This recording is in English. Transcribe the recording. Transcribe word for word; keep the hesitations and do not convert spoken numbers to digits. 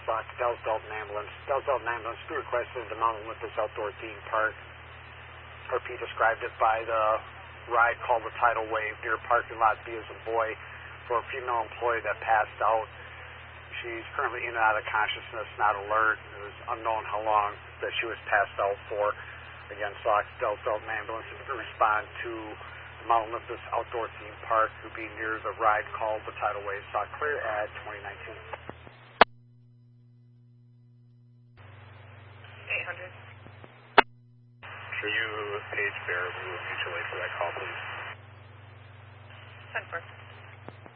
Sock, Dells Dalton Ambulance. Dells Dalton Ambulance, be requested to Mount Olympus Outdoor Theme Park. R P described it by the ride called the Tidal Wave near parking lot B as a boy for a female employee that passed out. She's currently in and out of consciousness, not alert. It was unknown how long that she was passed out for. Again, Sock, Dells Dalton Ambulance to respond to the Mount Olympus Outdoor Theme Park, who be near the ride called the Tidal Wave. Sock clear at twenty nineteen. eight hundred. Sure you page bear, we will mutual aid for that call, please. ten four.